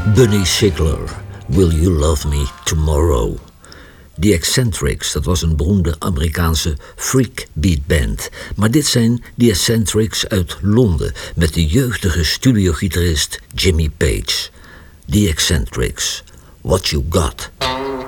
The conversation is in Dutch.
Bunny Sigler, Will You Love Me Tomorrow? The Eccentrics, dat was een beroemde Amerikaanse freakbeat band. Maar dit zijn The Eccentrics uit Londen met de jeugdige studiogitarist Jimmy Page. The Eccentrics, What You Got.